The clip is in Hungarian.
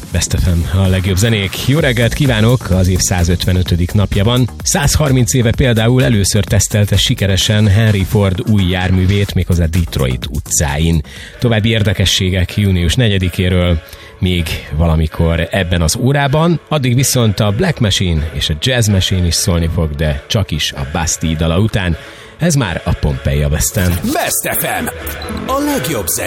Best FM, a legjobb zenék. Jó reggelt kívánok az év 155. napjában. 130 éve például először tesztelte sikeresen Henry Ford új járművét, méghozzá Detroit utcáin. További érdekességek június 4-éről még valamikor ebben az órában, addig viszont a Black Machine és a Jazz Machine is szólni fog, de csak is a Bastille dala után. Ez már a Pompeia Besten. Best FM, a legjobb zene.